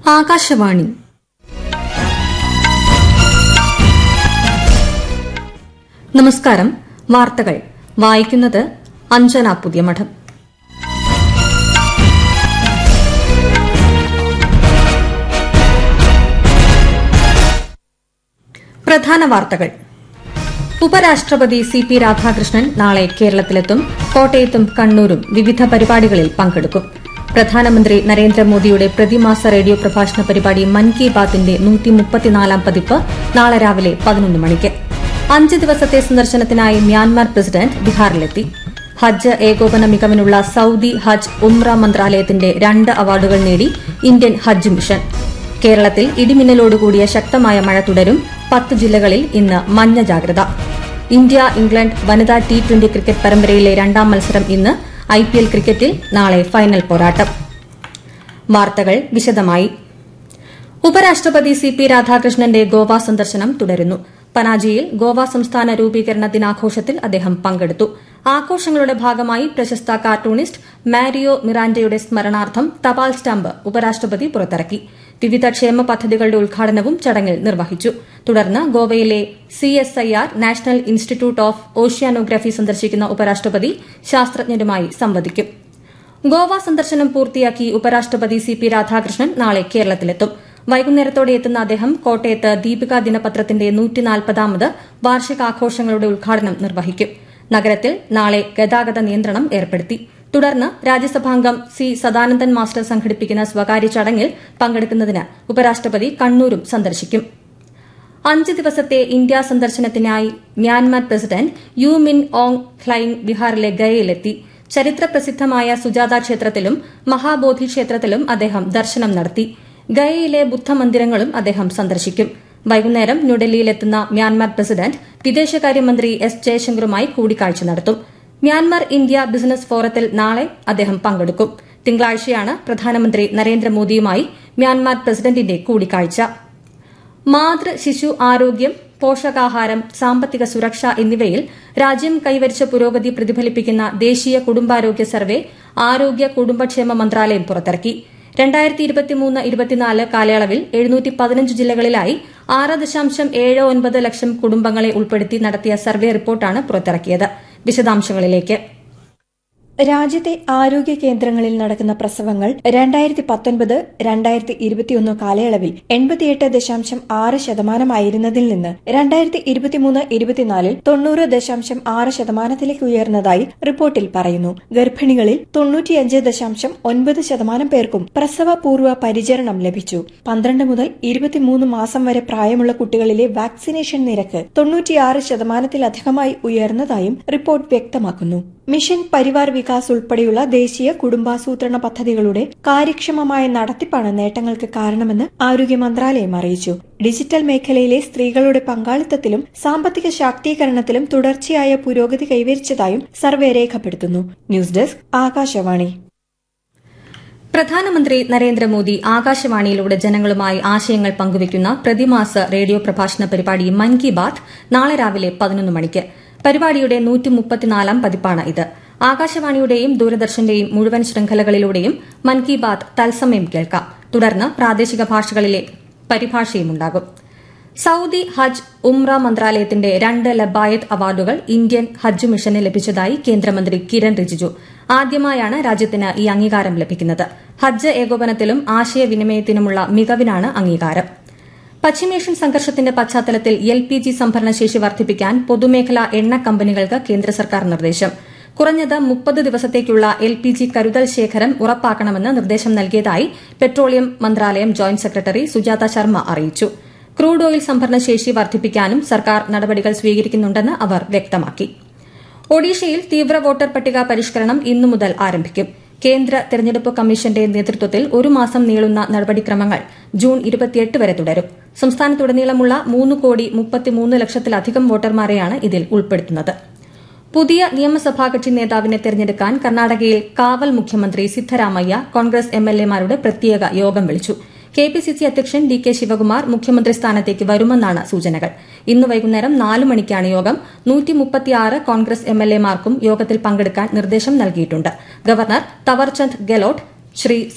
ആകാശവാണി നമസ്കാരം. വാർത്തകൾ വായിക്കുന്നത് അഞ്ജന പുതിയമഠം. പ്രധാന വാർത്തകൾ. ഉപരാഷ്ട്രപതി സി.പി. രാധാകൃഷ്ണൻ നാളെ കേരളത്തിലെത്തും. കോട്ടയത്തും കണ്ണൂരും വിവിധ പരിപാടികളിൽ പങ്കെടുക്കും. പ്രധാനമന്ത്രി നരേന്ദ്രമോദിയുടെ പ്രതിമാസ റേഡിയോ പ്രഭാഷണ പരിപാടി മൻ കി ബാത്തിന്റെ 134ാം പതിപ്പ് നാളെ രാവിലെ 11 മണിക്ക്. 5 ദിവസത്തെ സന്ദർശനത്തിനായി മ്യാൻമാർ പ്രസിഡന്റ് ബീഹാറിലെത്തി. ഹജ്ജ് ഏകോപന മികവിനുള്ള സൌദി ഹജ്ജ് ഉംറ മന്ത്രാലയത്തിന്റെ 2 അവാർഡുകൾ നേടി ഇന്ത്യൻ ഹജ്ജ് മിഷൻ. കേരളത്തിൽ ഇടിമിന്നലോടുകൂടിയ ശക്തമായ മഴ തുടരും. 10 ജില്ലകളിൽ ഇന്ന് മഞ്ഞ ജാഗ്രത. ഇന്ത്യ ഇംഗ്ലണ്ട് വനിതാ T20 ക്രിക്കറ്റ് പരമ്പരയിലെ 2ാം മത്സരം ഇന്ന്. IPL ക്രിക്കറ്റിൽ നാളെ ഫൈനൽ പോരാട്ടം. വാർത്തകൾ വിശദമായി. ഉപരാഷ്ട്രപതി സി.പി. രാധാകൃഷ്ണന്റെ ഗോവ സന്ദർശനം തുടരുന്നു. പനാജിയിൽ ഗോവ സംസ്ഥാന രൂപീകരണ ദിനാഘോഷത്തിൽ അദ്ദേഹം പങ്കെടുത്തു. ആഘോഷങ്ങളുടെ ഭാഗമായി പ്രശസ്ത കാർട്ടൂണിസ്റ്റ് മാരിയോ മിറാൻഡയുടെ സ്മരണാർത്ഥം തപാൽ സ്റ്റാമ്പ് ഉപരാഷ്ട്രപതി പുറത്തിറക്കി. വിവിധ ക്ഷേമ പദ്ധതികളുടെ ഉദ്ഘാടനവും ചടങ്ങിൽ നിർവഹിച്ചു. തുടർന്ന് ഗോവയിലെ CSIR national institute of oceanography സന്ദർശിക്കുന്ന ഉപരാഷ്ട്രപതി ശാസ്ത്രജ്ഞരുമായി സംവദിക്കും. ഗോവ സന്ദർശനം പൂർത്തിയാക്കി ഉപരാഷ്ട്രപതി സി.പി. രാധാകൃഷ്ണൻ നാളെ കേരളത്തിലെത്തും. വൈകുന്നേരത്തോടെ എത്തുന്ന അദ്ദേഹം കോട്ടയത്ത് ദീപിക ദിനപത്രത്തിന്റെ 140ാമത് വാർഷികാഘോഷങ്ങളുടെ ഉദ്ഘാടനം നിർവഹിക്കും. നഗരത്തിൽ നാളെ ഗതാഗത നിയന്ത്രണം ഏർപ്പെടുത്തി. തുടർന്ന് രാജ്യസഭാംഗം സി സദാനന്ദൻ മാസ്റ്റർ സംഘടിപ്പിക്കുന്ന സ്വകാര്യ ചടങ്ങിൽ പങ്കെടുക്കുന്നതിന് ഉപരാഷ്ട്രപതി കണ്ണൂരും സന്ദർശിക്കും. 5 ദിവസത്തെ ഇന്ത്യാ സന്ദർശനത്തിനായി മ്യാൻമാർ പ്രസിഡന്റ് യു മിൻ ഓങ് ഹ്ലൈങ് ബീഹാറിലെ ഗയയിലെത്തി. ചരിത്ര പ്രസിദ്ധമായ സുജാത ക്ഷേത്രത്തിലും മഹാബോധി ക്ഷേത്രത്തിലും അദ്ദേഹം ദർശനം നടത്തി. ഗയയിലെ ബുദ്ധമന്ദിരങ്ങളും അദ്ദേഹം സന്ദർശിക്കും. വൈകുന്നേരം ന്യൂഡൽഹിയിലെത്തുന്ന മ്യാൻമാർ പ്രസിഡന്റ് വിദേശകാര്യമന്ത്രി എസ് ജയശങ്കറുമായി കൂടിക്കാഴ്ച നടത്തും. മ്യാൻമാർ ഇന്ത്യ ബിസിനസ് ഫോറത്തിൽ നാളെ അദ്ദേഹം പങ്കെടുക്കും. തിങ്കളാഴ്ചയാണ് പ്രധാനമന്ത്രി നരേന്ദ്രമോദിയുമായി മ്യാൻമാർ പ്രസിഡന്റിന്റെ കൂടിക്കാഴ്ച. മാതൃ ശിശു ആരോഗ്യം, പോഷകാഹാരം, സാമ്പത്തിക സുരക്ഷ എന്നിവയിൽ രാജ്യം കൈവരിച്ച പുരോഗതി പ്രതിഫലിപ്പിക്കുന്ന ദേശീയ കുടുംബാരോഗ്യ സർവേ ആരോഗ്യ കുടുംബക്ഷേമ മന്ത്രാലയം പുറത്തിറക്കി. 2023-24 കാലയളവിൽ 715 ജില്ലകളിലായി 6.79 ലക്ഷം കുടുംബങ്ങളെ ഉൾപ്പെടുത്തി നടത്തിയ സർവേ റിപ്പോർട്ടാണ് പുറത്തിറക്കിയത്. വിശദാംശങ്ങളിലേക്ക്. രാജ്യത്തെ ആരോഗ്യ കേന്ദ്രങ്ങളിൽ നടക്കുന്ന പ്രസവങ്ങൾ 2019-2021 കാലയളവിൽ 88.6% നിന്ന് 2023-24 90.6% ഉയർന്നതായി റിപ്പോർട്ടിൽ പറയുന്നു. ഗർഭിണികളിൽ 95.9% പേർക്കും പ്രസവപൂർവ്വ പരിചരണം ലഭിച്ചു. 12 മുതൽ 23 മാസം വരെ പ്രായമുള്ള കുട്ടികളിലെ വാക്സിനേഷൻ നിരക്ക് 96%-ലധികമായി ഉയർന്നതായും റിപ്പോർട്ട് വ്യക്തമാക്കുന്നു. മിഷൻ പരിവാർ വികാസ് ഉൾപ്പെടെയുള്ള ദേശീയ കുടുംബാസൂത്രണ പദ്ധതികളുടെ കാര്യക്ഷമമായ നടത്തിപ്പാണ് നേട്ടങ്ങൾക്ക് കാരണമെന്ന് ആരോഗ്യ മന്ത്രാലയം അറിയിച്ചു. ഡിജിറ്റൽ മേഖലയിലെ സ്ത്രീകളുടെ പങ്കാളിത്തത്തിലും സാമ്പത്തിക ശാക്തീകരണത്തിലും തുടർച്ചയായ പുരോഗതി കൈവരിച്ചതായും സർവേ രേഖപ്പെടുത്തുന്നു. News desk Akashvani. പ്രധാനമന്ത്രി നരേന്ദ്രമോദി ആകാശവാണിയിലൂടെ ജനങ്ങളുമായി ആശയങ്ങൾ പങ്കുവയ്ക്കുന്ന പ്രതിമാസ റേഡിയോ പ്രഭാഷണ പരിപാടി മൻ കി ബാത് നാളെ രാവിലെ 11 മണിക്ക്. പരിപാടിയുടെ 134ാം പതിപ്പാണ് ഇത്. ആകാശവാണിയുടെയും ദൂരദർശന്റെയും മുഴുവൻ ശൃംഖലകളിലൂടെയും മൻ കി ബാത് തത്സമയം കേൾക്കാം. തുടർന്ന് പ്രാദേശിക ഭാഷകളിലെ പരിഭാഷയുമുണ്ടാകും. സൌദി ഹജ്ജ് ഉംറ മന്ത്രാലയത്തിന്റെ 2 ലബായത്ത് അവാർഡുകൾ ഇന്ത്യൻ ഹജ്ജ് മിഷന് ലഭിച്ചതായി കേന്ദ്രമന്ത്രി കിരൺ റിജിജു. ആദ്യമായാണ് രാജ്യത്തിന് ഈ അംഗീകാരം ലഭിക്കുന്നത്. ഹജ്ജ് ഏകോപനത്തിലും ആശയവിനിമയത്തിനുമുള്ള മികവിനാണ് അംഗീകാരം. പശ്ചിമേഷ്യൻ സംഘർഷത്തിന്റെ പശ്ചാത്തലത്തിൽ LPG സംഭരണശേഷി വർദ്ധിപ്പിക്കാൻ പൊതുമേഖലാ എണ്ണ കമ്പനികൾക്ക് കേന്ദ്ര സർക്കാർ നിർദ്ദേശം. കുറഞ്ഞത് 30 ദിവസത്തേക്കുള്ള LPG കരുതൽ ശേഖരം ഉറപ്പാക്കണമെന്ന് നിർദ്ദേശം നൽകിയതായി പെട്രോളിയം മന്ത്രാലയം ജോയിന്റ് സെക്രട്ടറി സുജാത ശർമ്മ അറിയിച്ചു. ക്രൂഡ് ഓയിൽ സംഭരണശേഷി വർദ്ധിപ്പിക്കാനും സർക്കാർ നടപടികൾ സ്വീകരിക്കുന്നുണ്ടെന്ന് അവർ വ്യക്തമാക്കി. ഒഡീഷയിൽ തീവ്ര വോട്ടർ പട്ടിക പരിഷ്കരണം ഇന്നു മുതൽ ആരംഭിക്കും. കേന്ദ്ര തെരഞ്ഞെടുപ്പ് കമ്മീഷന്റെ നേതൃത്വത്തിൽ 1 മാസം നീളുന്ന നടപടിക്രമങ്ങൾ ജൂൺ 28 വരെ തുടരും. സംസ്ഥാനത്തുടനീളമുള്ള 3.33 ലക്ഷത്തിലധികം വോട്ടർമാരെയാണ് ഇതിൽ ഉൾപ്പെടുത്തുന്നത്. പുതിയ നിയമസഭാ കക്ഷി നേതാവിനെ തെരഞ്ഞെടുക്കാൻ കർണാടകയിൽ കാവൽ മുഖ്യമന്ത്രി സിദ്ധരാമയ്യ കോൺഗ്രസ് MLAമാരുടെ പ്രത്യേക യോഗം വിളിച്ചു. KPCC അധ്യക്ഷൻ DK ശിവകുമാർ മുഖ്യമന്ത്രി സ്ഥാനത്തേക്ക് വരുമെന്നാണ് സൂചനകൾ. ഇന്ന് വൈകുന്നേരം 4 മണിക്കാണ് യോഗം. 136 കോൺഗ്രസ് MLAമാർക്കും യോഗത്തിൽ പങ്കെടുക്കാൻ നിർദ്ദേശം നൽകിയിട്ടുണ്ട്. ഗവർണർ തവർചന്ദ് ഗെലോട്ട് ശ്രീ